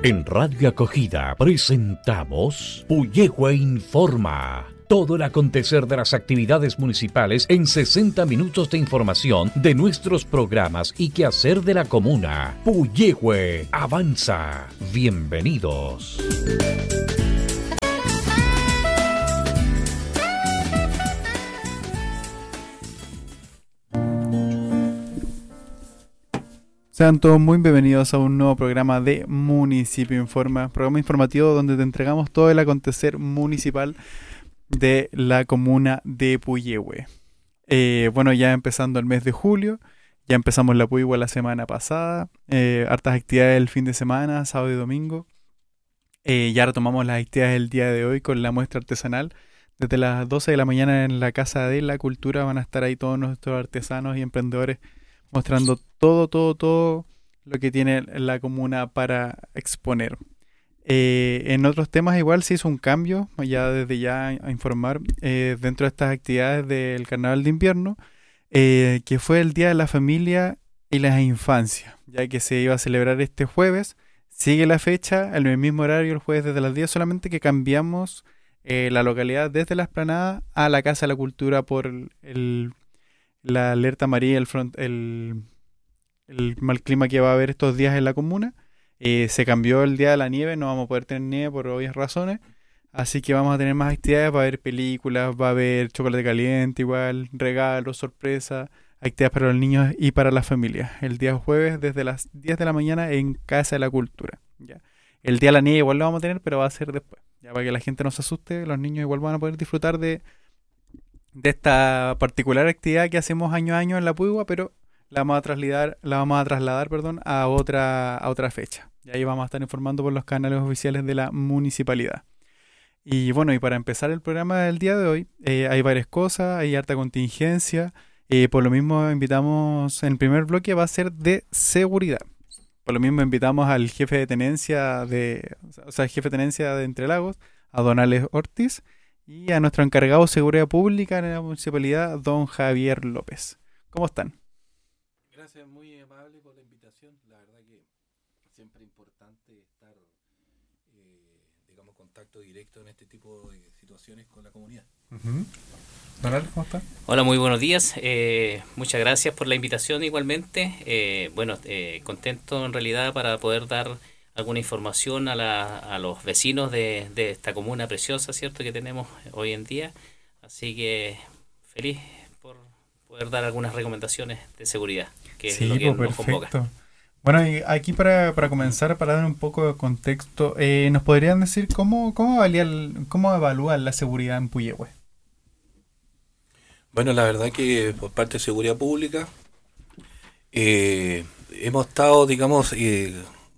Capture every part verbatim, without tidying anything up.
En Radio Acogida presentamos Puyehue Informa. Todo el acontecer de las actividades municipales en sesenta minutos de información de nuestros programas y quehacer de la comuna. Puyehue avanza. Bienvenidos. Sean todos muy bienvenidos a un nuevo programa de Municipio Informa, programa informativo donde te entregamos todo el acontecer municipal de la comuna de Puyehue. Eh, bueno, ya empezando el mes de julio, ya empezamos la Puyehue la semana pasada, eh, hartas actividades el fin de semana, sábado y domingo. Eh, ya retomamos las actividades el día de hoy con la muestra artesanal. Desde las doce de la mañana en la Casa de la Cultura van a estar ahí todos nuestros artesanos y emprendedores mostrando todo, todo, todo lo que tiene la comuna para exponer. Eh, en otros temas igual se hizo un cambio, ya desde ya a informar, eh, dentro de estas actividades del Carnaval de Invierno, eh, que fue el Día de la Familia y la Infancia, ya que se iba a celebrar este jueves. Sigue la fecha, en el mismo horario, el jueves desde las diez, solamente que cambiamos eh, la localidad desde la Explanada a la Casa de la Cultura por el... el la alerta amarilla, el, front, el, el mal clima que va a haber estos días en la comuna. Eh, se cambió el día de la nieve, no vamos a poder tener nieve por obvias razones, así que vamos a tener más actividades, va a haber películas, va a haber chocolate caliente igual, regalos, sorpresas, actividades para los niños y para las familias. El día jueves desde las diez de la mañana en Casa de la Cultura. ¿Ya? El día de la nieve igual lo vamos a tener, pero va a ser después, ya para que la gente no se asuste, los niños igual van a poder disfrutar de de esta particular actividad que hacemos año a año en la Puyehue, pero la vamos a trasladar, la vamos a trasladar, perdón, a otra, a otra fecha. Y ahí vamos a estar informando por los canales oficiales de la municipalidad. Y bueno, y para empezar el programa del día de hoy, eh, hay varias cosas, hay harta contingencia. Eh, por lo mismo invitamos, en el primer bloque va a ser de seguridad. Por lo mismo invitamos al jefe de tenencia de, o sea, el jefe de tenencia de Entre Lagos, a don Alex Ortiz, y a nuestro encargado de seguridad pública en la municipalidad, don Javier López. ¿Cómo están? Gracias, muy amable por la invitación. La verdad que siempre es importante estar, eh, digamos, en contacto directo en este tipo de situaciones con la comunidad. Uh-huh. Don Alex, ¿cómo está? Hola, muy buenos días. Eh, muchas gracias por la invitación igualmente. Eh, bueno, eh, contento en realidad para poder dar alguna información a, la, a los vecinos de, de esta comuna preciosa, ¿cierto?, que tenemos hoy en día. Así que feliz por poder dar algunas recomendaciones de seguridad, que sí, es lo que pues, nos perfecto. convoca. Bueno, y aquí para, para comenzar, para dar un poco de contexto, eh, ¿nos podrían decir cómo, cómo, evaluar, cómo evaluar la seguridad en Puyehue? Bueno, la verdad que por parte de Seguridad Pública eh, hemos estado, digamos, eh,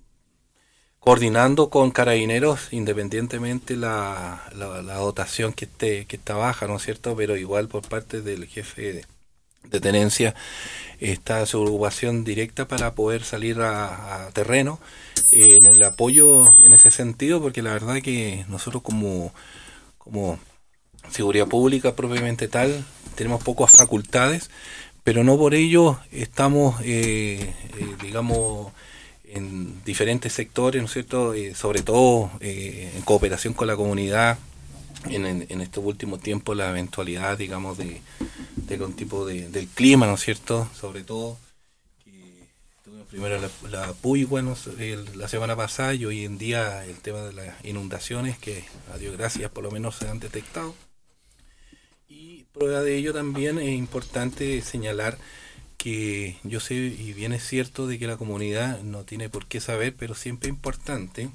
coordinando con Carabineros, independientemente la, la, la dotación que esté que está baja, ¿no es cierto? Pero igual por parte del jefe de, de tenencia está su ocupación directa para poder salir a, a terreno eh, en el apoyo en ese sentido, porque la verdad que nosotros como, como seguridad pública propiamente tal tenemos pocas facultades, pero no por ello estamos, eh, eh, digamos, en diferentes sectores, ¿no es cierto?, eh, sobre todo eh, en cooperación con la comunidad, en, en, en estos últimos tiempos la eventualidad, digamos, de, de algún tipo de, del clima, ¿no es cierto?, sobre todo, que tuvimos primero la, la Puyehue, ¿no?, el, la semana pasada, y hoy en día el tema de las inundaciones, que a Dios gracias por lo menos se han detectado. Y prueba de ello también es importante señalar que yo sé, y bien es cierto, de que la comunidad no tiene por qué saber, pero siempre es importante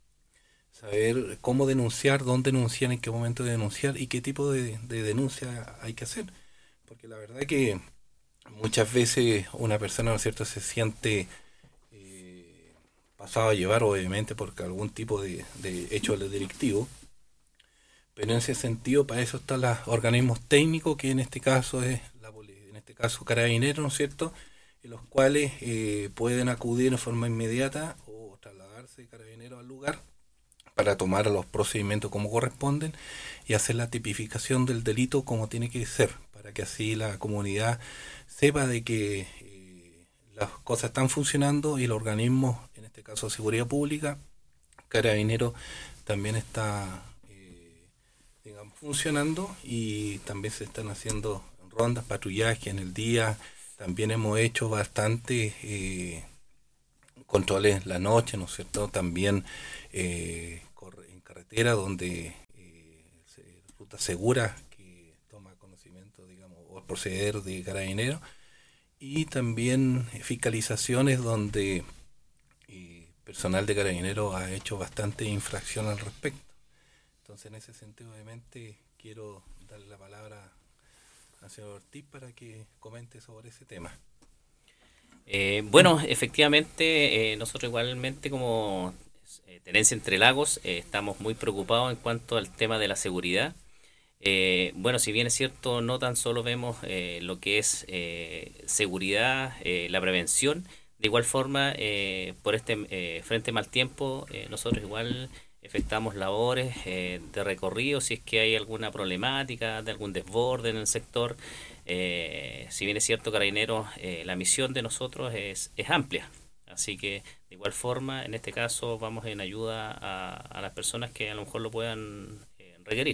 saber cómo denunciar, dónde denunciar, en qué momento denunciar y qué tipo de, de denuncia hay que hacer. Porque la verdad que muchas veces una persona, ¿no es cierto?, se siente eh, pasado a llevar, obviamente, por algún tipo de, de hecho delictivo. Pero en ese sentido, para eso están los organismos técnicos, que en este caso es la policía, en este caso Carabineros, ¿no es cierto?, en los cuales eh, pueden acudir en forma inmediata o trasladarse Carabineros al lugar para tomar los procedimientos como corresponden y hacer la tipificación del delito como tiene que ser, para que así la comunidad sepa de que eh, las cosas están funcionando y los organismos, en este caso Seguridad Pública, Carabineros también está eh, digamos, funcionando, y también se están haciendo rondas, patrullaje en el día. También hemos hecho bastante eh, controles la noche, ¿no es cierto? También eh, en carretera, donde eh, ruta segura que toma conocimiento, digamos, o proceder de Carabineros, y también fiscalizaciones donde eh, personal de Carabineros ha hecho bastante infracción al respecto. Entonces, en ese sentido, obviamente, quiero darle la palabra al señor Ortiz para que comente sobre ese tema. Eh, bueno, efectivamente, eh, nosotros igualmente como eh, Tenencia Entre Lagos eh, estamos muy preocupados en cuanto al tema de la seguridad. Eh, bueno, si bien es cierto, no tan solo vemos eh, lo que es eh, seguridad, eh, la prevención, de igual forma, eh, por este eh, Frente Mal Tiempo, eh, nosotros igual efectuamos labores eh, de recorrido si es que hay alguna problemática, de algún desborde en el sector. Eh, si bien es cierto, Carabineros, eh, la misión de nosotros es, es amplia, así que de igual forma, en este caso, vamos en ayuda a, a las personas que a lo mejor lo puedan eh, requerir.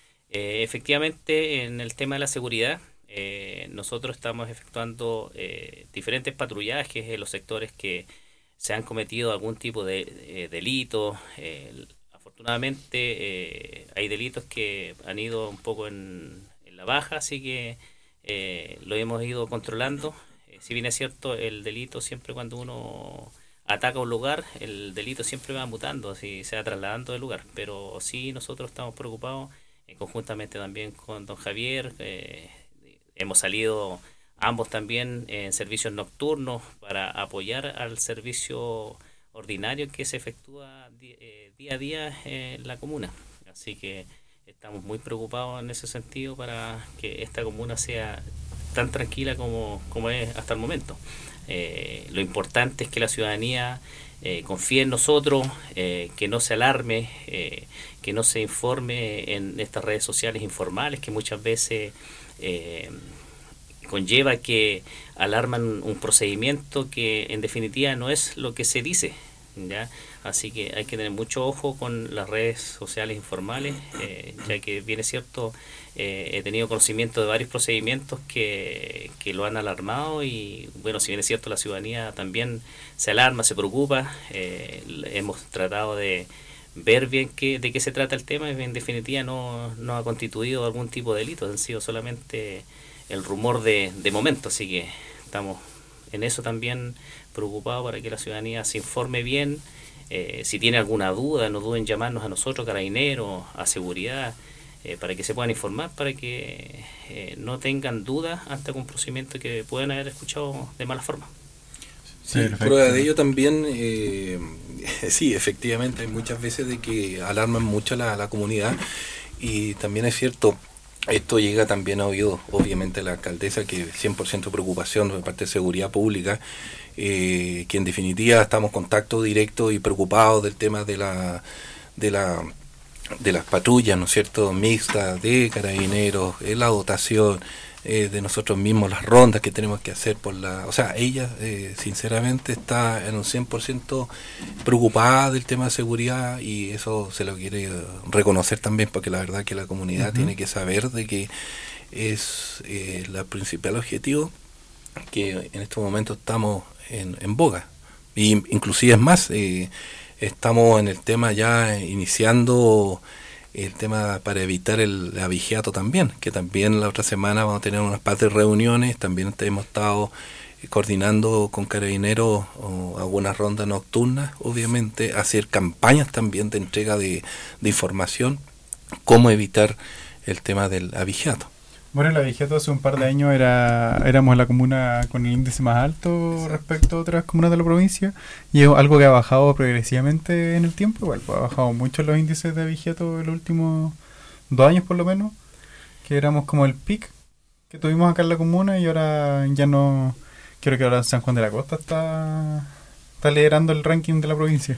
Eh, efectivamente, en el tema de la seguridad, eh, nosotros estamos efectuando eh, diferentes patrullajes en los sectores que se han cometido algún tipo de eh, delito. Eh, afortunadamente, eh, hay delitos que han ido un poco en, en la baja, así que eh, lo hemos ido controlando. Eh, si bien es cierto, el delito siempre cuando uno ataca un lugar, el delito siempre va mutando, así se va trasladando del lugar, pero sí nosotros estamos preocupados eh, conjuntamente también con don Javier. Eh, hemos salido ambos también en servicios nocturnos para apoyar al servicio ordinario que se efectúa di- eh, día a día en la comuna, así que estamos muy preocupados en ese sentido para que esta comuna sea tan tranquila como, como es hasta el momento. Eh, lo importante es que la ciudadanía eh, confíe en nosotros, eh, que no se alarme, eh, que no se informe en estas redes sociales informales que muchas veces eh, conlleva que alarman un procedimiento que en definitiva no es lo que se dice, ¿ya? Así que hay que tener mucho ojo con las redes sociales informales, eh, ya que bien es cierto, eh, he tenido conocimiento de varios procedimientos que, que lo han alarmado, y bueno, si bien es cierto, la ciudadanía también se alarma, se preocupa. Eh, hemos tratado de ver bien qué, de qué se trata el tema, y en definitiva no, no ha constituido algún tipo de delito, han sido solamente el rumor de, de momento, así que estamos en eso también preocupados para que la ciudadanía se informe bien. Eh, si tiene alguna duda, no duden en llamarnos a nosotros, Carabineros, a Seguridad, eh, para que se puedan informar, para que eh, no tengan dudas ante algún procedimiento que puedan haber escuchado de mala forma. Sí, prueba de ello también, eh, sí, efectivamente, hay muchas veces de que alarman mucho a la, la comunidad, y también es cierto, esto llega también a oído, obviamente, a la alcaldesa, que cien por ciento preocupación de parte de seguridad pública, eh, que en definitiva estamos en contacto directo y preocupados del tema de la de la de las patrullas, ¿no es cierto?, mixtas de Carabineros, eh, la dotación eh, de nosotros mismos, las rondas que tenemos que hacer por la... O sea, ella eh, sinceramente está en un cien por ciento preocupada del tema de seguridad, y eso se lo quiere reconocer también, porque la verdad que la comunidad uh-huh. tiene que saber de que es eh, el principal objetivo, que en estos momentos estamos en, en boga, y inclusive es más, eh, estamos en el tema ya iniciando el tema para evitar el abigeato también, que también la otra semana vamos a tener unas par de reuniones. También hemos estado coordinando con Carabineros o algunas rondas nocturnas, obviamente, hacer campañas también de entrega de, de información, cómo evitar el tema del abigeato. Bueno, el abigeato hace un par de años era éramos la comuna con el índice más alto Exacto. respecto a otras comunas de la provincia, y es algo que ha bajado progresivamente en el tiempo. Igual, pues ha bajado mucho los índices de abigeato en los últimos dos años por lo menos, que éramos como el pic que tuvimos acá en la comuna, y ahora ya no... Creo que ahora San Juan de la Costa está, está liderando el ranking de la provincia.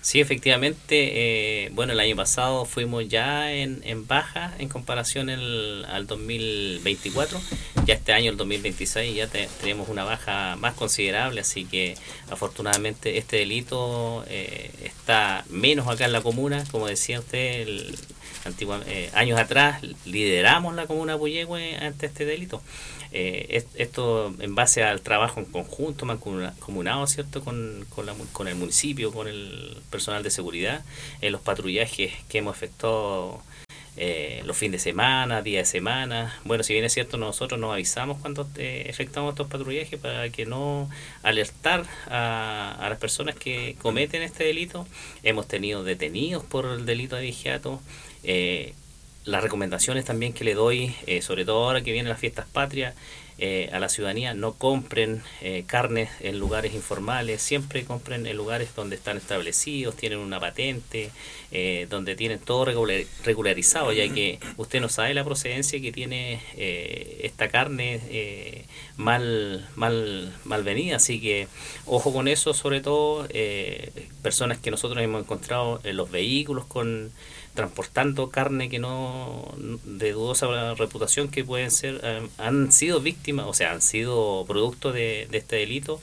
Sí, efectivamente, eh, bueno, el año pasado fuimos ya en, en baja en comparación el, al dos mil veinticuatro, ya este año, el dos mil veintiséis, ya te, tenemos una baja más considerable, así que afortunadamente este delito eh, está menos acá en la comuna, como decía usted, el, antigua, eh, años atrás lideramos la comuna de Puyehue ante este delito. Eh, esto en base al trabajo en conjunto, mancomunado, ¿cierto?, con, con, la, con el municipio, con el personal de seguridad, en eh, los patrullajes que hemos efectuado eh, los fines de semana, días de semana. Bueno, si bien es cierto, nosotros nos avisamos cuando eh, efectuamos estos patrullajes para que no alertar a, a las personas que cometen este delito. Hemos tenido detenidos por el delito de vigiato. Eh, Las recomendaciones también que le doy, eh, sobre todo ahora que vienen las fiestas patrias, eh, a la ciudadanía: no compren eh, carnes en lugares informales, siempre compren en lugares donde están establecidos, tienen una patente, eh, donde tienen todo regular, regularizado, ya que usted no sabe la procedencia que tiene eh, esta carne eh, mal, mal, mal venida, así que ojo con eso, sobre todo eh, personas que nosotros hemos encontrado en los vehículos con transportando carne que no de dudosa reputación, que pueden ser eh, han sido víctimas, o sea, han sido producto de, de este delito,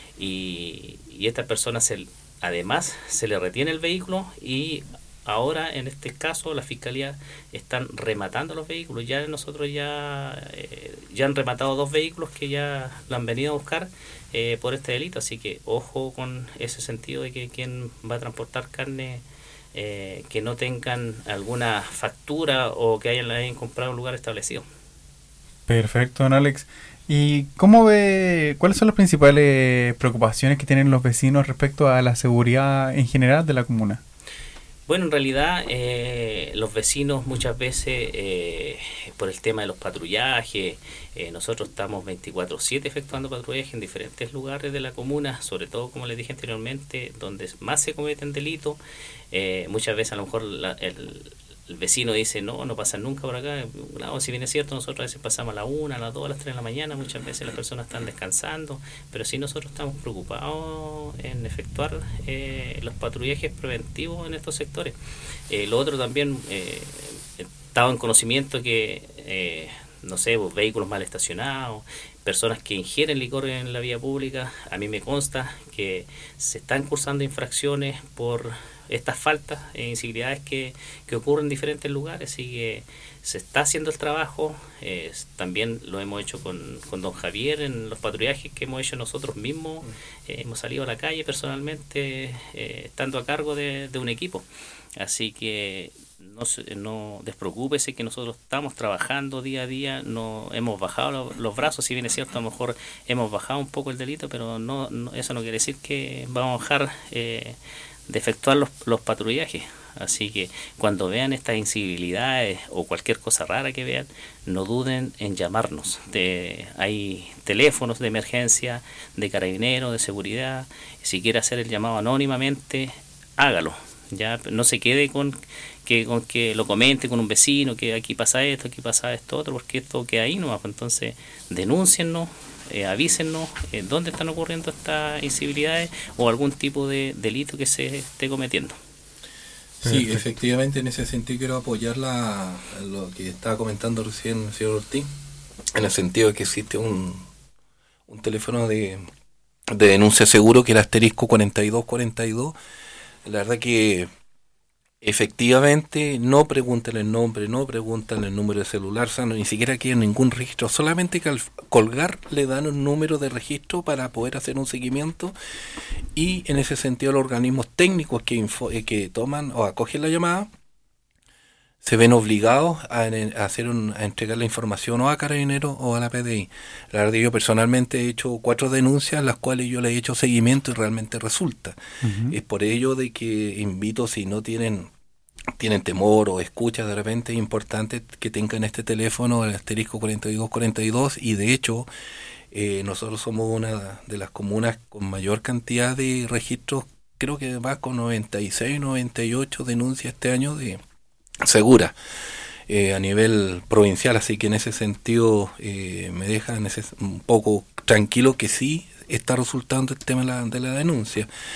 y, y estas personas se, además se le retiene el vehículo, y ahora en este caso la fiscalía están rematando los vehículos. Ya nosotros ya eh, ya han rematado dos vehículos que ya lo han venido a buscar eh, por este delito, así que ojo con ese sentido de que quien va a transportar carne Eh, que no tengan alguna factura o que hayan, hayan comprado en un lugar establecido. Perfecto, don Alex. ¿Y cómo ve, cuáles son las principales preocupaciones que tienen los vecinos respecto a la seguridad en general de la comuna? Bueno, en realidad eh, los vecinos muchas veces, eh, por el tema de los patrullajes, eh, nosotros estamos veinticuatro siete efectuando patrullajes en diferentes lugares de la comuna, sobre todo, como les dije anteriormente, donde más se cometen delitos. Eh, muchas veces a lo mejor la, el, el vecino dice, no, no pasan nunca por acá. Claro, si bien es cierto, nosotros a veces pasamos a la una, a las dos, a las tres de la mañana, muchas veces las personas están descansando, pero sí nosotros estamos preocupados en efectuar eh, los patrullajes preventivos en estos sectores. Eh, lo otro también, eh, estaba en conocimiento que, eh, no sé, pues, vehículos mal estacionados, personas que ingieren licor en la vía pública. A mí me consta que se están cursando infracciones por estas faltas e incivilidades que, que ocurren en diferentes lugares, y que se está haciendo el trabajo. Eh, también lo hemos hecho con, con don Javier en los patrullajes que hemos hecho nosotros mismos. Eh, hemos salido a la calle personalmente, eh, estando a cargo de, de un equipo. Así que no, no despreocúpese, que nosotros estamos trabajando día a día, no hemos bajado los, los brazos. Si bien es cierto, a lo mejor hemos bajado un poco el delito, pero no, no eso no quiere decir que vamos a bajar eh, de efectuar los, los patrullajes. Así que cuando vean estas incivilidades o cualquier cosa rara que vean, no duden en llamarnos. De, hay teléfonos de emergencia, de carabineros, de seguridad. Si quiere hacer el llamado anónimamente, hágalo. Ya no se quede con que con que lo comente con un vecino, que aquí pasa esto, aquí pasa esto otro, porque esto queda ahí nomás. Entonces, denúnciennos, eh, avísennos eh, dónde están ocurriendo estas incivilidades o algún tipo de delito que se esté cometiendo. Sí, efectivamente, en ese sentido quiero apoyar la, lo que estaba comentando recién el señor Ortiz, en el sentido de que existe un, un teléfono de, de denuncia seguro, que es el asterisco cuarenta y dos cuarenta y dos. La verdad que efectivamente no preguntan el nombre, no preguntan el número de celular, o sea, no, ni siquiera quieren ningún registro, solamente que al colgar le dan un número de registro para poder hacer un seguimiento, y en ese sentido los organismos técnicos que, info, eh, que toman o acogen la llamada se ven obligados a, a hacer un, a entregar la información o a Carabineros o a la P D I. La verdad, yo personalmente he hecho cuatro denuncias, las cuales yo le he hecho seguimiento y realmente resulta. Uh-huh. Es por ello de que invito, si no tienen tienen temor o escucha, de repente es importante que tengan este teléfono, el asterisco cuarenta y dos cuarenta y dos, y de hecho eh, nosotros somos una de las comunas con mayor cantidad de registros, creo que va con noventa y seis, noventa y ocho denuncias este año de segura eh, a nivel provincial, así que en ese sentido eh, me deja en ese, un poco tranquilo que sí está resultando el tema de la, de la denuncia.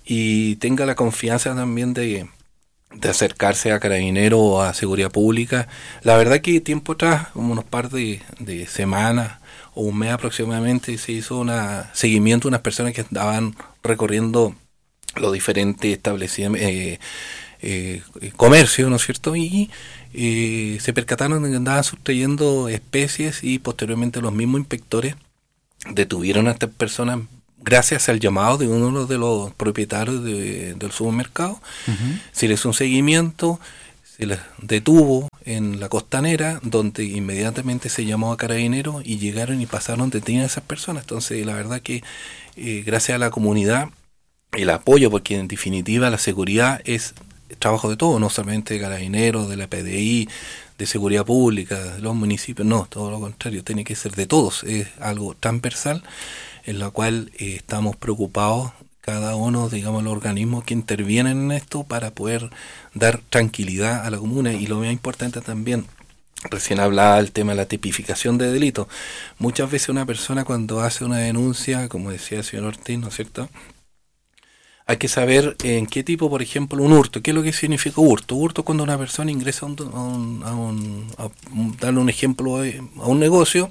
y tenga la confianza también de, de acercarse a Carabineros o a Seguridad Pública. La verdad que tiempo atrás, como unos par de, de semanas o un mes aproximadamente, se hizo un seguimiento de unas personas que andaban recorriendo los diferentes establecimientos, eh, eh, comercios, ¿no es cierto? Y eh, se percataron de que andaban sustrayendo especies y posteriormente los mismos inspectores detuvieron a estas personas gracias al llamado de uno de los propietarios de, del supermercado. Uh-huh. Se les hizo un seguimiento, se les detuvo en la costanera, donde inmediatamente se llamó a Carabineros y llegaron y pasaron detenidas a esas personas. Entonces, la verdad que eh, gracias a la comunidad, el apoyo, porque en definitiva la seguridad es trabajo de todos, no solamente de Carabineros, de la P D I, de Seguridad Pública, de los municipios, no, todo lo contrario, tiene que ser de todos, es algo transversal en la cual eh, estamos preocupados cada uno, digamos, los organismos que intervienen en esto para poder dar tranquilidad a la comuna. Y lo más importante también, recién hablaba el tema de la tipificación de delitos. Muchas veces una persona cuando hace una denuncia, como decía el señor Ortiz, ¿no es cierto?, hay que saber en qué tipo, por ejemplo, un hurto. ¿Qué es lo que significa hurto? Hurto es cuando una persona ingresa a un, a un, a un a darle un ejemplo, a un negocio,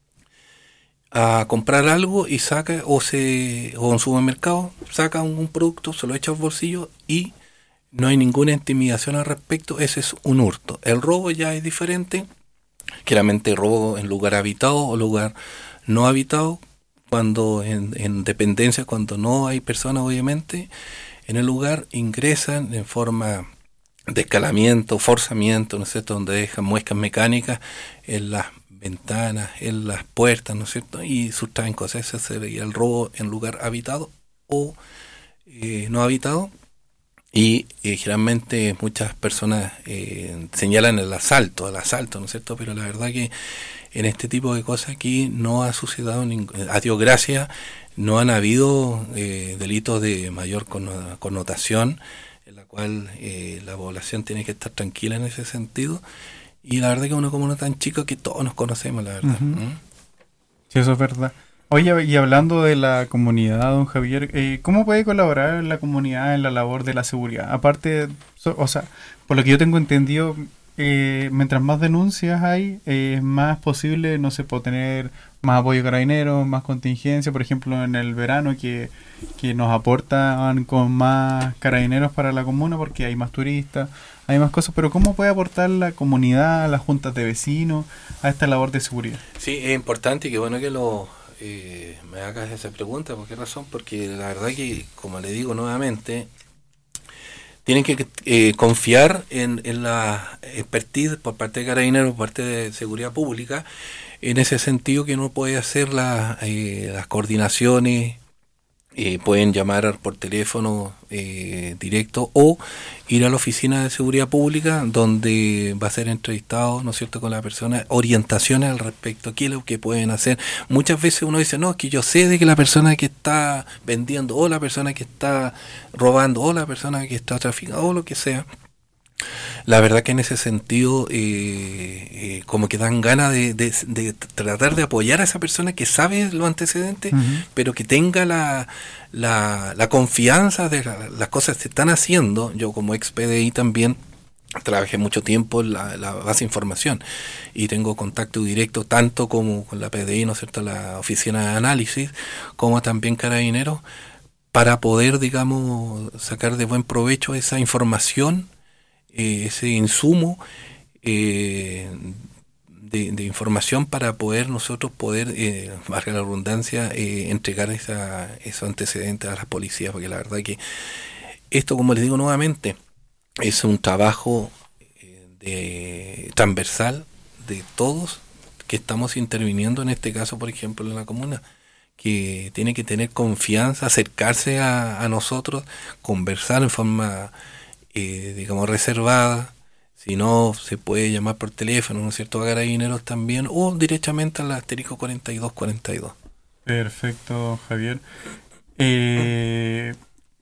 a comprar algo y saca, o se o en un supermercado, saca un, un producto, se lo echa al bolsillo y no hay ninguna intimidación al respecto. Ese es un hurto. El robo ya es diferente, claramente robo en lugar habitado o lugar no habitado, cuando en, en dependencia, cuando no hay personas obviamente en el lugar, ingresan en forma de escalamiento, forzamiento, ¿no es cierto?, donde dejan muescas mecánicas en las ventanas, en las puertas, ¿no es cierto?, y sustraen cosas. Ese sería el robo en lugar habitado o eh, no habitado. Y eh, generalmente muchas personas eh, señalan el asalto, el asalto, ¿no es cierto?, pero la verdad que en este tipo de cosas aquí no ha sucedido, a Dios gracias, no han habido eh, delitos de mayor connotación, en la cual eh, la población tiene que estar tranquila en ese sentido. Y la verdad que uno como uno tan chico que todos nos conocemos, la verdad. Uh-huh. ¿Mm? Sí, eso es verdad. Oye, y hablando de la comunidad, don Javier, eh, ¿cómo puede colaborar la comunidad en la labor de la seguridad? Aparte, so, o sea, por lo que yo tengo entendido, eh, mientras más denuncias hay, eh, es más posible, no sé, puede tener más apoyo de Carabineros, más contingencia, por ejemplo, en el verano que, que nos aportan con más Carabineros para la comuna porque hay más turistas, hay más cosas, pero ¿cómo puede aportar la comunidad, las juntas de vecinos a esta labor de seguridad? Sí, es importante y qué bueno que lo eh, me hagas esa pregunta. ¿Por qué razón? Porque la verdad que, como le digo nuevamente, tienen que eh, confiar en, en la expertise por parte de Carabineros, por parte de Seguridad Pública, en ese sentido que uno puede hacer la, eh, las coordinaciones, eh, pueden llamar por teléfono eh, directo o ir a la oficina de Seguridad Pública, donde va a ser entrevistado, ¿no es cierto?, con la persona, orientaciones al respecto, qué es lo que pueden hacer. Muchas veces uno dice, no, es que yo sé de que la persona que está vendiendo, o la persona que está robando, o la persona que está traficando, o lo que sea. La verdad que en ese sentido eh, eh, como que dan ganas de, de, de tratar de apoyar a esa persona que sabe los antecedentes, uh-huh, pero que tenga la, la, la confianza de la, las cosas que se están haciendo. Yo como ex P D I también trabajé mucho tiempo en la, la base de información y tengo contacto directo tanto como con la P D I, ¿no es cierto?, la oficina de análisis, como también Carabineros, para poder, digamos, sacar de buen provecho esa información, Eh, ese insumo eh, de, de información para poder nosotros poder, eh, valga la redundancia, eh, entregar esa, esos antecedentes a las policías, porque la verdad que esto, como les digo nuevamente, es un trabajo eh, de, transversal de todos que estamos interviniendo, en este caso, por ejemplo, en la comuna, que tiene que tener confianza, acercarse a, a nosotros, conversar en forma Eh, digamos reservada. Si no, se puede llamar por teléfono, ¿no es cierto?, a Carabineros también, o directamente al asterisco cuarenta y dos cuarenta y dos. Perfecto, Javier. Eh,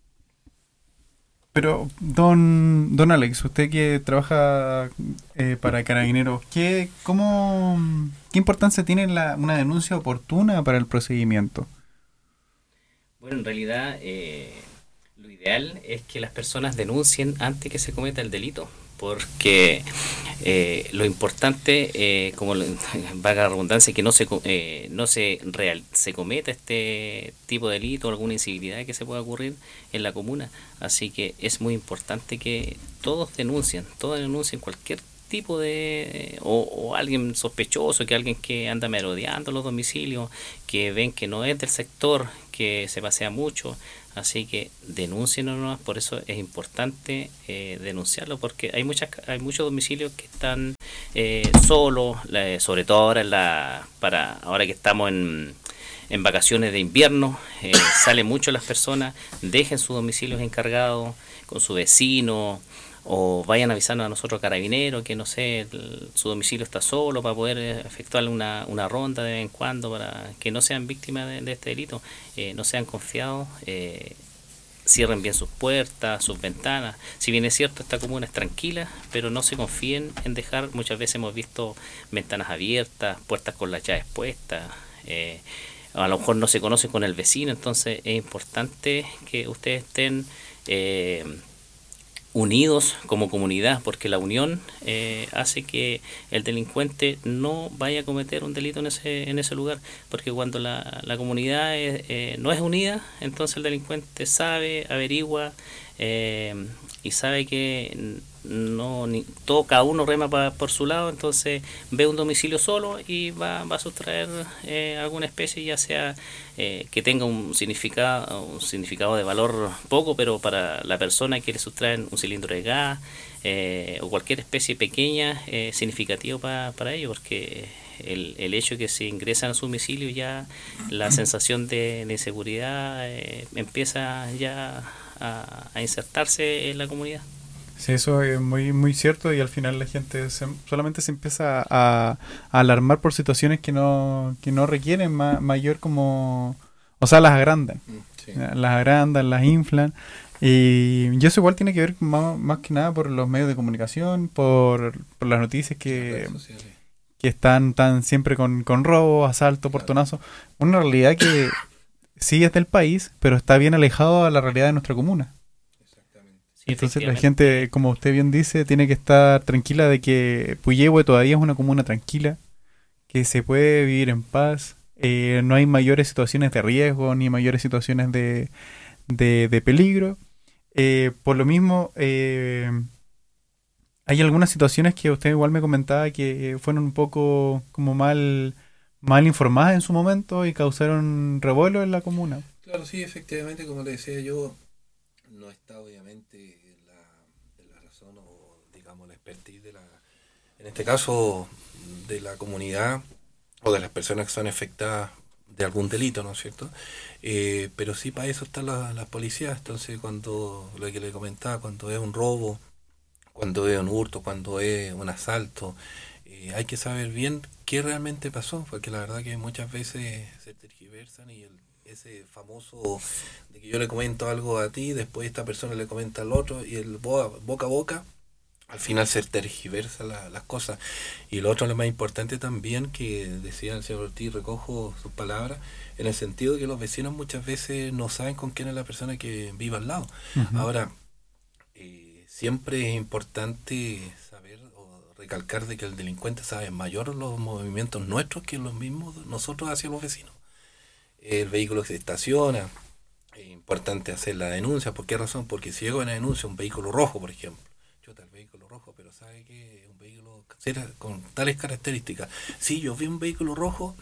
pero, don don Alex, usted que trabaja eh, para Carabineros, ¿qué, cómo, ¿qué importancia tiene la, una denuncia oportuna para el procedimiento? Bueno, en realidad, eh, lo ideal ideal es que las personas denuncien antes que se cometa el delito, porque eh, lo importante, eh, como valga la redundancia, que no se eh, no se real se cometa este tipo de delito o alguna incivilidad que se pueda ocurrir en la comuna. Así que es muy importante que todos denuncien, todos denuncien cualquier tipo de o, o alguien sospechoso, que alguien que anda merodeando los domicilios, que ven que no es del sector, que se pasea mucho. Así que denúncienos, por eso es importante eh, denunciarlo, porque hay muchas hay muchos domicilios que están eh, solos, la, sobre todo ahora en la para ahora que estamos en, en vacaciones de invierno, eh, salen mucho las personas, dejen sus domicilios encargados con su vecino, o vayan avisando a nosotros carabineros que no sé, el, su domicilio está solo, para poder efectuar una, una ronda de vez en cuando, para que no sean víctimas de, de este delito, eh, no sean confiados, eh, cierren bien sus puertas, sus ventanas. Si bien es cierto, esta comuna es tranquila, pero no se confíen en dejar, muchas veces hemos visto ventanas abiertas, puertas con las llaves puestas, eh, a lo mejor no se conocen con el vecino, entonces es importante que ustedes estén eh, unidos como comunidad, porque la unión eh, hace que el delincuente no vaya a cometer un delito en ese en ese lugar, porque cuando la, la comunidad es, eh, no es unida, entonces el delincuente sabe, averigua eh, y sabe que no ni, todo cada uno rema pa, por su lado, entonces ve un domicilio solo y va, va a sustraer eh, alguna especie, ya sea eh, que tenga un significado un significado de valor poco, pero para la persona que le sustraen un cilindro de gas eh, o cualquier especie pequeña eh, significativo pa, para ellos, porque el, el hecho de que se ingresan a su domicilio, ya la sensación de, de inseguridad eh, empieza ya a, a insertarse en la comunidad. Sí, eso es muy muy cierto, y al final la gente se, solamente se empieza a, a alarmar por situaciones que no que no requieren ma, mayor como... O sea, las agrandan. Sí. Las agrandan, las inflan. Y eso igual tiene que ver más, más que nada por los medios de comunicación, por, por las noticias que, que están tan siempre con, con robos, asaltos, portonazos. Una realidad que sí es del país, pero está bien alejado a la realidad de nuestra comuna. Sí, entonces la gente, como usted bien dice, tiene que estar tranquila de que Puyehue todavía es una comuna tranquila, que se puede vivir en paz, eh, no hay mayores situaciones de riesgo ni mayores situaciones de, de, de peligro. Eh, por lo mismo, eh, hay algunas situaciones que usted igual me comentaba que fueron un poco como mal, mal informadas en su momento y causaron revuelo en la comuna. Claro, sí, efectivamente, como le decía yo, no está obviamente en la, en la razón o digamos la expertise de la, en este caso de la comunidad o de las personas que son afectadas de algún delito, ¿no es cierto? Eh, pero sí, para eso están las la policías. Entonces, cuando lo que le comentaba, cuando es un robo, cuando es un hurto, cuando es un asalto, eh, hay que saber bien qué realmente pasó, porque la verdad que muchas veces se tergiversan y el ese famoso de que yo le comento algo a ti, después esta persona le comenta al otro, y el boca, boca a boca, al final se tergiversa la, las cosas. Y lo otro, lo más importante también, que decía el señor Ortiz, recojo sus palabras, en el sentido de que los vecinos muchas veces no saben con quién es la persona que vive al lado. Uh-huh. Ahora, eh, siempre es importante saber o recalcar de que el delincuente sabe mayor los movimientos nuestros que los mismos nosotros hacia los vecinos. El vehículo se estaciona, es importante hacer la denuncia. ¿Por qué razón? Porque si llega una denuncia, un vehículo rojo, por ejemplo, chuta, el vehículo rojo, pero sabe que es un vehículo con tales características. Sí, yo vi un vehículo rojo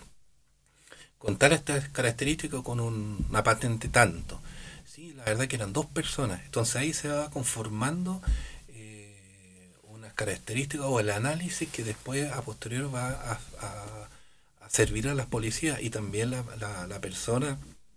con tales características, con un, una patente tanto. Sí, la verdad que eran dos personas. Entonces ahí se va conformando eh, unas características o el análisis que después a posterior va a, a servir a las policías, y también la, la, la persona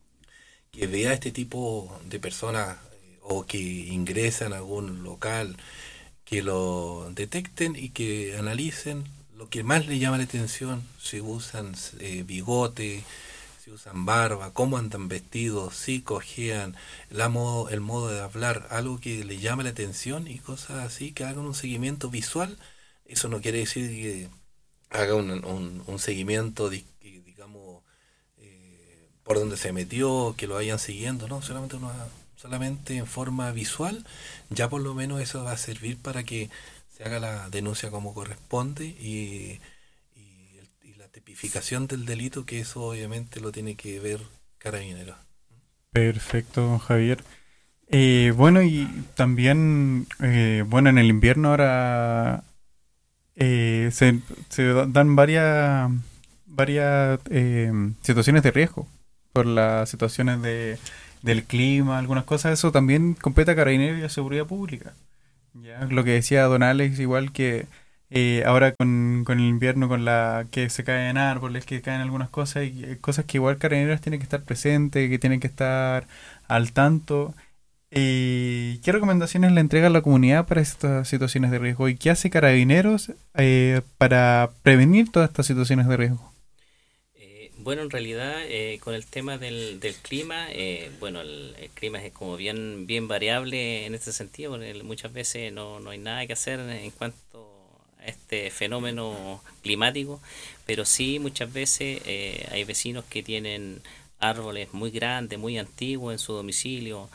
que vea este tipo de personas eh, o que ingresan a algún local, que lo detecten y que analicen lo que más le llama la atención, si usan eh, bigote, si usan barba, cómo andan vestidos, si cojean, la modo, el modo de hablar, algo que le llame la atención y cosas así, que hagan un seguimiento visual. Eso no quiere decir que haga un, un, un seguimiento, digamos, eh, por donde se metió, que lo vayan siguiendo, no, solamente una, solamente en forma visual, ya por lo menos eso va a servir para que se haga la denuncia como corresponde y, y, el- y la tipificación del delito, que eso obviamente lo tiene que ver Carabineros. Perfecto, Javier. Eh, bueno, y también, eh, bueno, en el invierno ahora eh, se, se da- dan varias, varias eh, situaciones de riesgo por las situaciones de, del clima, algunas cosas. Eso también compete a Carabineros y a Seguridad Pública. Ya, lo que decía Don Alex, igual que eh, ahora con, con el invierno, con la que se caen árboles, que caen algunas cosas, y eh, cosas que igual Carabineros tiene que estar presente, que tienen que estar al tanto. ¿Y qué recomendaciones le entrega a la comunidad para estas situaciones de riesgo? ¿Y qué hace Carabineros eh, para prevenir todas estas situaciones de riesgo? Eh, bueno, en realidad, eh, con el tema del, del clima, eh, bueno, el, el clima es como bien, bien variable en este sentido, porque el- muchas veces no, no hay nada que hacer en cuanto a este fenómeno climático, pero sí muchas veces eh, hay vecinos que tienen árboles muy grandes, muy antiguos en su domicilio,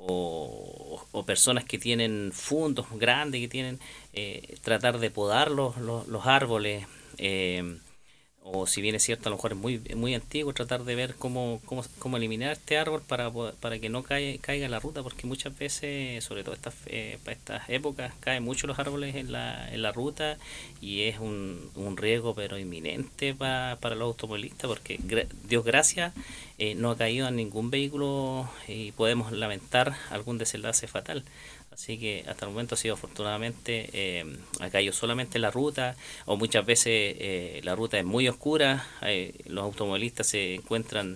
o, o personas que tienen fundos grandes, que tienen, eh, tratar de podar los, los, los árboles. eh, o si bien es cierto, a lo mejor es muy, muy antiguo, tratar de ver cómo, cómo, cómo eliminar este árbol para, po- para que no caiga, caiga en la ruta, porque muchas veces, sobre todo estas, eh, para estas épocas, caen mucho los árboles en la, en la ruta y es un, un riesgo pero inminente pa- para los automovilistas, porque gra- Dios gracias eh, no ha caído en ningún vehículo y podemos lamentar algún desenlace fatal. Así que hasta el momento ha sido afortunadamente, eh, ha caído solamente en la ruta, o muchas veces eh, la ruta es muy oscura, eh, los automovilistas se encuentran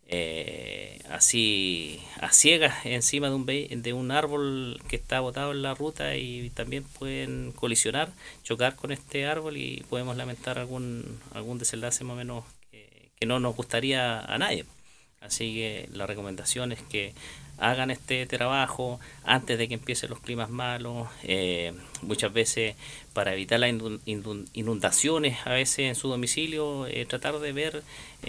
eh, así a ciegas encima de un, ve- de un árbol que está botado en la ruta y también pueden colisionar, chocar con este árbol y podemos lamentar algún, algún desenlace más o menos que, que no nos gustaría a nadie. Así que la recomendación es que hagan este trabajo antes de que empiecen los climas malos. Eh, muchas veces para evitar las inun- inun- inundaciones, a veces en su domicilio, eh, tratar de ver,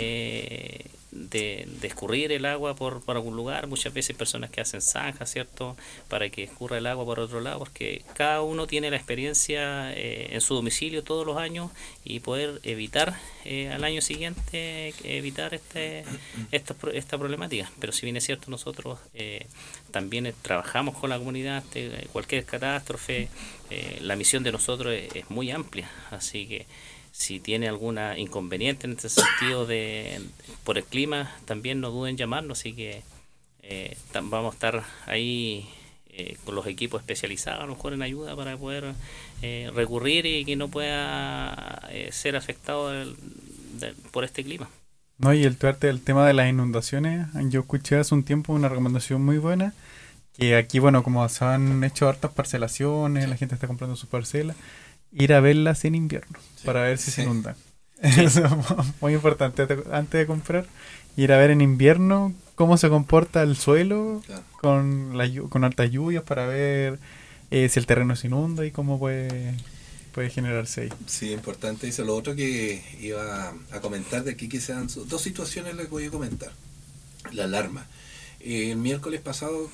eh, de, de escurrir el agua por, por algún lugar. Muchas veces personas que hacen zanjas, ¿cierto? Para que escurra el agua por otro lado, porque cada uno tiene la experiencia eh, en su domicilio todos los años y poder evitar eh, al año siguiente evitar este esta, pro- esta problemática. Pero si bien es cierto, nosotros eh, también eh, trabajamos con la comunidad de cualquier catástrofe. Eh, la misión de nosotros es, es muy amplia, así que si tiene alguna inconveniente en este sentido de por el clima, también no duden en llamarnos, así que eh, tam- vamos a estar ahí eh, con los equipos especializados, a lo mejor en ayuda para poder eh, recurrir y que no pueda eh, ser afectado del- del- por este clima. No, y el tocarte del tema de las inundaciones, yo escuché hace un tiempo una recomendación muy buena, que aquí, bueno, como se han hecho hartas parcelaciones, la gente está comprando sus parcelas, ir a verlas en invierno, Sí, para ver si se sí. inundan. Sí. Eso es muy importante te- antes de comprar, ir a ver en invierno cómo se comporta el suelo Claro. con, la, llu- con altas lluvias para ver eh, si el terreno se inunda y cómo puede, puede generarse ahí. Sí, importante eso. Lo otro que iba a comentar de aquí, que sean su- dos situaciones las que voy a comentar. La alarma. Eh, el miércoles pasado,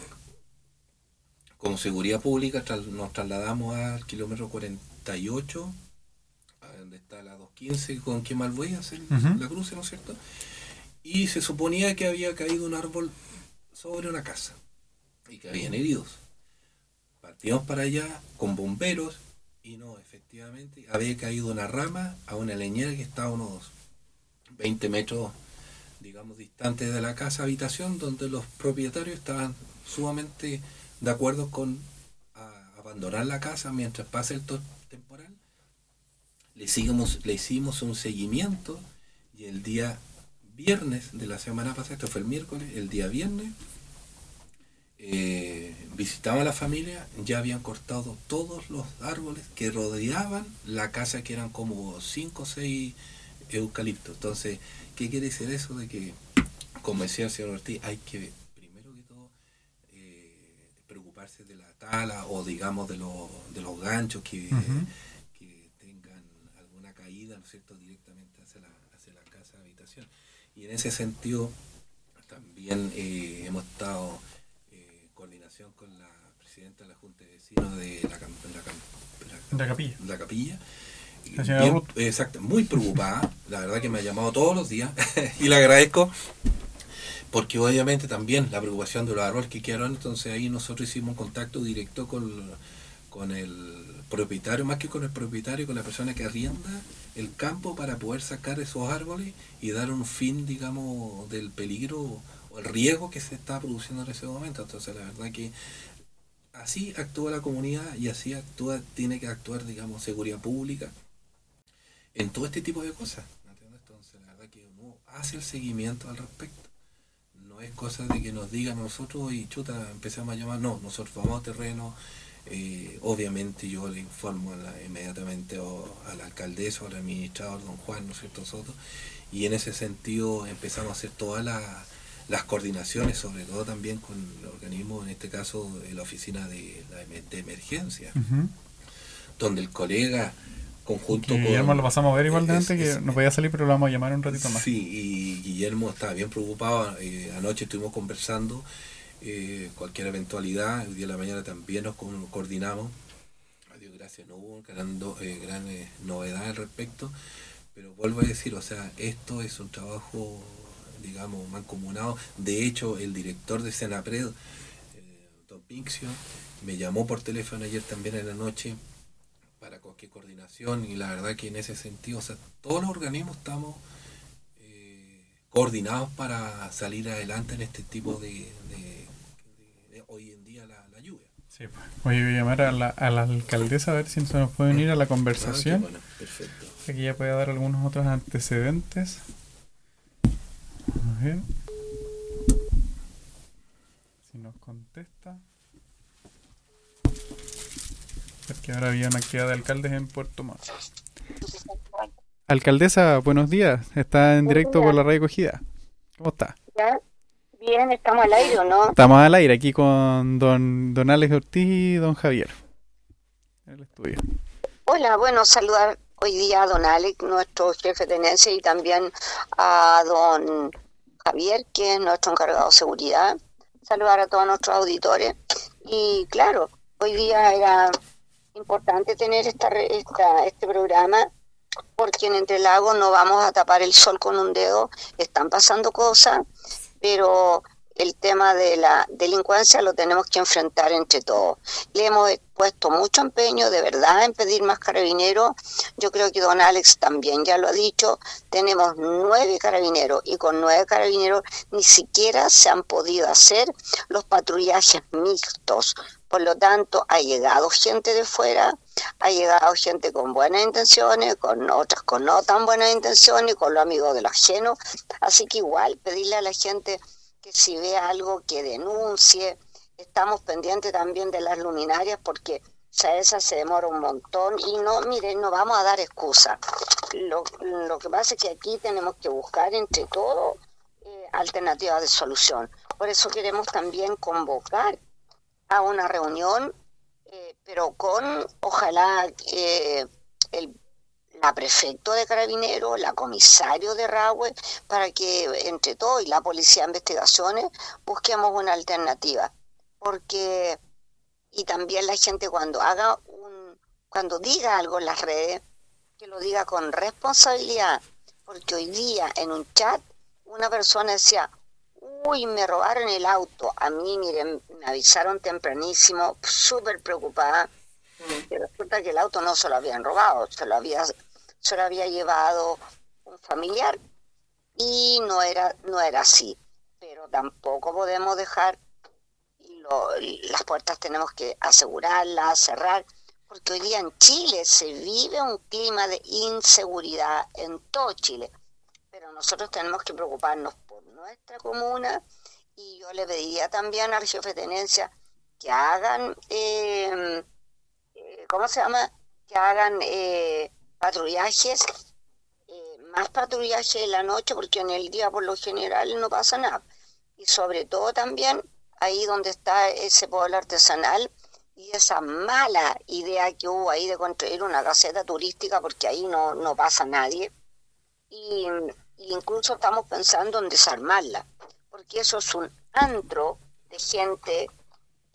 como seguridad pública, tras- nos trasladamos al kilómetro cuarenta y ocho, a donde está la doscientos quince con Quemalbuey, a hacer Ujú. la cruce, ¿no es cierto? Y se suponía que había caído un árbol sobre una casa y que habían heridos. Partimos para allá con bomberos y no, efectivamente, había caído una rama a una leñera que estaba a unos veinte metros, digamos, distantes de la casa habitación, donde los propietarios estaban sumamente de acuerdo con a- abandonar la casa mientras pase el to- temporal. Le hicimos, le hicimos un seguimiento y el día viernes de la semana pasada, esto fue el miércoles, el día viernes, eh, visitaba a la familia, ya habían cortado todos los árboles que rodeaban la casa, que eran como cinco o seis eucaliptos. Entonces, ¿qué quiere decir eso? De que, como decía el señor Ortiz, hay que, primero que todo, eh, preocuparse de la tala o, digamos, de, los de los ganchos que, Ujú. que tengan alguna caída, ¿no es cierto?, directamente hacia la, hacia la casa de habitación. Y en ese sentido, también eh, hemos estado coordinación con la presidenta de la Junta de Vecinos de la, Cam- la, Cam- la, La Capilla. La Capilla. La señora Bien, Ruth. exacto, muy preocupada, la verdad que me ha llamado todos los días y le agradezco, porque obviamente también la preocupación de los árboles que quedaron, entonces ahí nosotros hicimos un contacto directo con, con el propietario, más que con el propietario, con la persona que arrienda el campo para poder sacar esos árboles y dar un fin, digamos, del peligro o el riesgo que se está produciendo en ese momento. Entonces la verdad que así actúa la comunidad y así actúa, tiene que actuar, digamos, seguridad pública en todo este tipo de cosas, ¿entiendes? Entonces la verdad que uno hace el seguimiento al respecto. No es cosa de que nos digan nosotros y chuta, empezamos a llamar, no, nosotros vamos a terreno, eh, obviamente yo le informo a la, inmediatamente o, a la alcaldesa o al administrador, don Juan, ¿no es cierto, Soto? Y en ese sentido empezamos a hacer todas las, las coordinaciones, sobre todo también con el organismo, en este caso de la oficina de, la, de emergencia, Uh-huh. donde el colega conjunto Que Guillermo con, lo pasamos a ver igual de es- antes, que es- no podía salir, pero lo vamos a llamar un ratito más. Sí, y Guillermo estaba bien preocupado. Eh, anoche estuvimos conversando eh, cualquier eventualidad. El día de la mañana también nos co- coordinamos. A Dios gracias, no hubo gran, do- eh, gran eh, novedad al respecto. Pero vuelvo a decir, o sea, esto es un trabajo, digamos, mancomunado. De hecho, el director de Senapred, eh, don Pinxio, me llamó por teléfono ayer también en la noche para cualquier coordinación, y la verdad que en ese sentido, o sea, todos los organismos estamos eh, coordinados para salir adelante en este tipo de, de, de- de hoy en día la, la lluvia. Sí, pues. Voy a llamar a la, a la alcaldesa a ver si se nos puede unir a la Ah, conversación. qué bueno, perfecto. Aquí ya puede dar algunos otros antecedentes. A ver. Si nos contesta. Porque ahora había una actividad de alcaldes en Puerto Montt. Alcaldesa, buenos días. Está en Buenos directo días. por la radio Cogida. ¿Cómo está? ¿Ya? Bien, estamos al aire, ¿o no? Estamos al aire aquí con don, don Alex Ortiz y don Javier. En el estudio. Hola, bueno, saludar hoy día a don Alex, nuestro jefe de tenencia, y también a don Javier, que es nuestro encargado de seguridad. Saludar a todos nuestros auditores. Y claro, hoy día era importante tener esta, re- esta este programa, porque en Entre Lagos no vamos a tapar el sol con un dedo. Están pasando cosas, pero el tema de la delincuencia lo tenemos que enfrentar entre todos. Le hemos puesto mucho empeño, de verdad, en pedir más carabineros. Yo creo que don Alex también ya lo ha dicho. Tenemos nueve carabineros, y con nueve carabineros ni siquiera se han podido hacer los patrullajes mixtos. Por lo tanto, ha llegado gente de fuera, ha llegado gente con buenas intenciones, con otras con no tan buenas intenciones, con los amigos de los ajenos. Así que igual pedirle a la gente que si ve algo que denuncie. Estamos pendientes también de las luminarias, porque ya esa se demora un montón. Y no, miren, no vamos a dar excusa. Lo, lo que pasa es que aquí tenemos que buscar entre todos eh, alternativas de solución. Por eso queremos también convocar a una reunión, eh, pero con, ojalá, eh, el la prefecto de Carabineros, la comisario de Rahue, para que entre todos y la policía de investigaciones busquemos una alternativa. Porque, y también la gente cuando haga un, cuando diga algo en las redes, que lo diga con responsabilidad, porque hoy día en un chat una persona decía, uy, me robaron el auto. A mí, miren, me avisaron tempranísimo, súper preocupada, y resulta que el auto no se lo habían robado, se lo había, se lo había llevado un familiar, y no era, no era así. Pero tampoco podemos dejar, lo, las puertas tenemos que asegurarlas, cerrar, porque hoy día en Chile se vive un clima de inseguridad en todo Chile. Pero nosotros tenemos que preocuparnos por nuestra comuna, y yo le pediría también al jefe de tenencia que hagan, eh, eh, ¿cómo se llama? Que hagan eh, patrullajes, eh, más patrullajes en la noche, porque en el día por lo general no pasa nada. Y sobre todo también ahí donde está ese pueblo artesanal, y esa mala idea que hubo ahí de construir una caseta turística, porque ahí no, no pasa nadie. Y, y incluso estamos pensando en desarmarla, porque eso es un antro de gente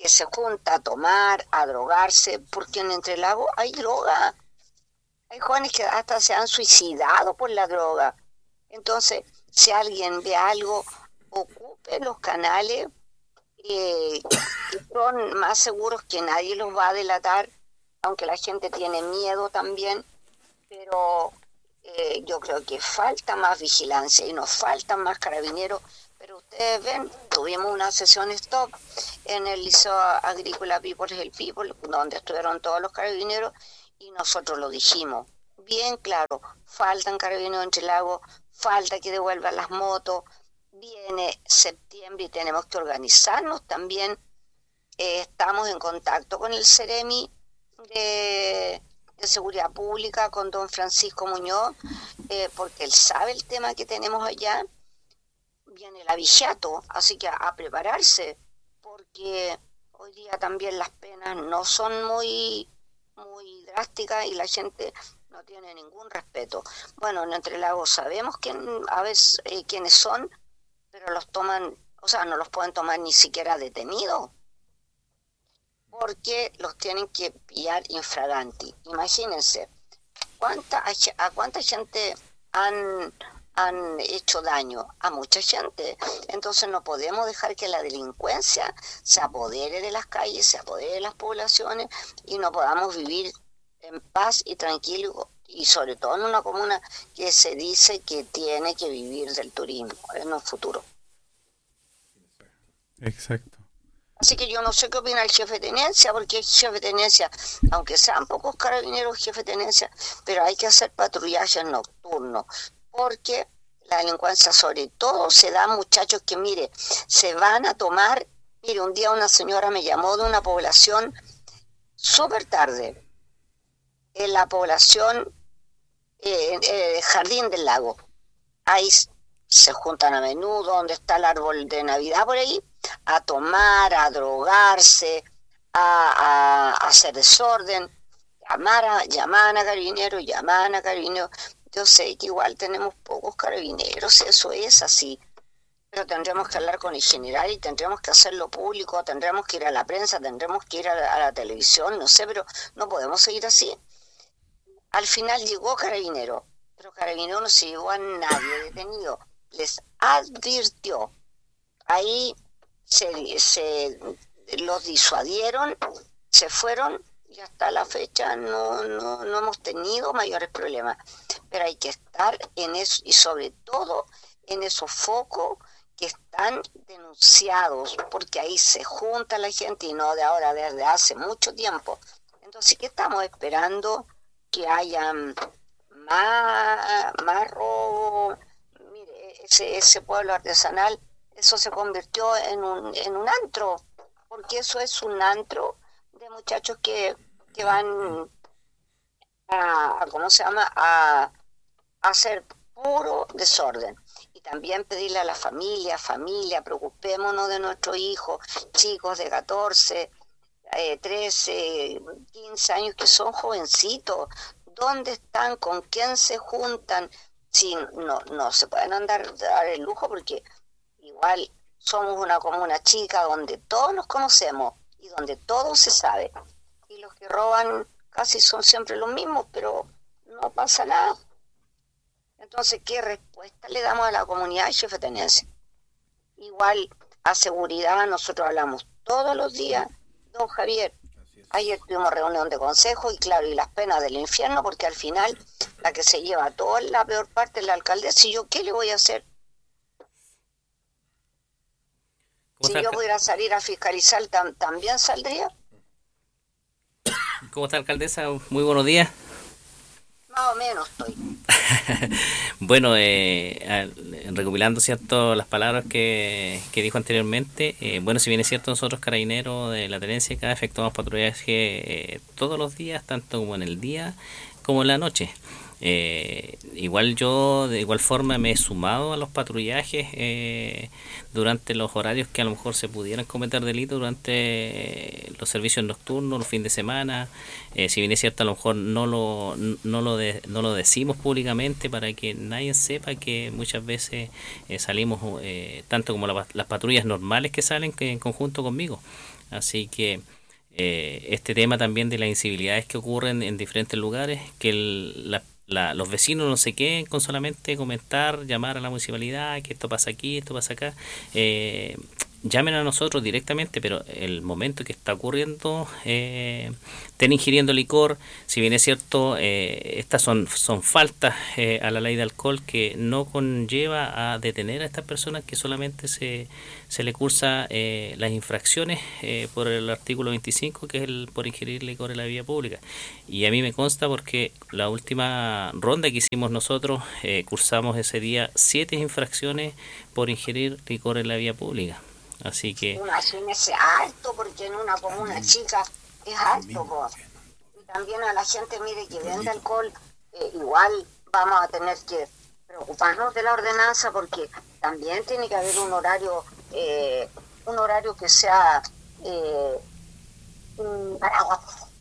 que se junta a tomar, a drogarse, porque en Entre Lagos hay droga. Hay jóvenes que hasta se han suicidado por la droga. Entonces, si alguien ve algo, ocupe los canales eh, que son más seguros, que nadie los va a delatar, aunque la gente tiene miedo también, pero eh, yo creo que falta más vigilancia y nos faltan más carabineros. Pero ustedes ven, tuvimos una sesión stop en el Liceo Agrícola People el People, donde estuvieron todos los carabineros, y nosotros lo dijimos bien claro: faltan carabineros Entre Lagos, falta que devuelvan las motos, viene septiembre y tenemos que organizarnos también. Eh, estamos en contacto con el Ceremi de, de Seguridad Pública, con don Francisco Muñoz, eh, porque él sabe el tema que tenemos allá. Viene el avigiato, así que a, a prepararse, porque hoy día también las penas no son muy, muy drásticas y la gente no tiene ningún respeto. Bueno, en Entre Lagos sabemos quién, a veces eh, quiénes son, pero los toman, o sea, no los pueden tomar ni siquiera detenidos, porque los tienen que pillar infraganti. Imagínense, ¿cuánta, a cuánta gente han, han hecho daño? A mucha gente. Entonces no podemos dejar que la delincuencia se apodere de las calles, se apodere de las poblaciones y no podamos vivir en paz y tranquilo, y sobre todo en una comuna que se dice que tiene que vivir del turismo en el futuro. Exacto. Así que yo no sé qué opina el jefe de tenencia, porque el jefe de tenencia, aunque sean pocos carabineros jefe de tenencia, pero hay que hacer patrullajes nocturnos, porque la delincuencia sobre todo se da a muchachos que, mire, se van a tomar. Mire, un día una señora me llamó de una población súper tarde, en la población eh, eh, Jardín del Lago. Ahí se juntan a menudo, donde está el árbol de Navidad por ahí, a tomar, a drogarse, a, a, a hacer desorden, llamar a, llaman a carabineros, llaman a carabineros. Yo sé que igual tenemos pocos carabineros, eso es así, pero tendremos que hablar con el general y tendremos que hacerlo público, tendremos que ir a la prensa, tendremos que ir a la, a la televisión, no sé, pero no podemos seguir así. Al final llegó Carabinero, pero Carabinero no se llevó a nadie detenido, les advirtió. Ahí se, se los disuadieron, se fueron y hasta la fecha no, no, no hemos tenido mayores problemas. Pero hay que estar en eso, y sobre todo en esos focos que están denunciados, porque ahí se junta la gente y no de ahora, desde hace mucho tiempo. Entonces, ¿qué estamos esperando? Que haya más, más robo. Mire, ese, ese pueblo artesanal, eso se convirtió en un, en un antro, porque eso es un antro de muchachos que, que van a, a, ¿cómo se llama?, a, a hacer puro desorden. Y también pedirle a la familia, familia, preocupémonos de nuestros hijos, chicos de catorce, eh, trece, quince años, que son jovencitos. ¿Dónde están? ¿Con quién se juntan? Si no, no se pueden andar dar el lujo, porque igual somos una comuna chica donde todos nos conocemos y donde todo se sabe. Y los que roban casi son siempre los mismos, pero no pasa nada. Entonces, ¿qué respuesta le damos a la comunidad y jefe de tenencia? Igual a seguridad nosotros hablamos todos los días, don Javier. Ayer tuvimos reunión de consejo y claro, y las penas del infierno, porque al final la que se lleva toda la peor parte es la alcaldesa. ¿Y yo qué le voy a hacer? Si yo pudiera salir a fiscalizar, tam, ¿también saldría? ¿Cómo está, alcaldesa? Muy buenos días. Más o menos estoy. Bueno, eh, recopilando cierto las palabras que, que dijo anteriormente, eh, bueno, si bien es cierto, nosotros carabineros de la tenencia acá efectuamos patrullaje eh, todos los días, tanto como en el día como en la noche. Eh, igual yo de igual forma me he sumado a los patrullajes eh, durante los horarios que a lo mejor se pudieran cometer delitos durante los servicios nocturnos, los fines de semana. Eh, si bien es cierto, a lo mejor no lo no lo de, no lo decimos públicamente para que nadie sepa que muchas veces eh, salimos eh, tanto como la, las patrullas normales que salen que en conjunto conmigo. Así que eh, este tema también de las incivilidades que ocurren en diferentes lugares, que el, la, la, los vecinos no se queden con solamente comentar, llamar a la municipalidad, que esto pasa aquí, esto pasa acá, eh, llamen a nosotros directamente, pero el momento que está ocurriendo, eh, estén ingiriendo licor, si bien es cierto, eh, estas son, son faltas eh, a la ley de alcohol que no conlleva a detener a estas personas, que solamente se, se le cursa eh, las infracciones eh, por el artículo veinticinco, que es el por ingerir licor en la vía pública. Y a mí me consta porque la última ronda que hicimos nosotros, eh, cursamos ese día siete infracciones por ingerir licor en la vía pública. Así que... Imagínese, alto, porque en una comuna chica es alto, po. Y también a la gente, mire, que vende alcohol, eh, igual vamos a tener que preocuparnos de la ordenanza, porque también tiene que haber un horario, eh, un horario que sea eh, paraguas,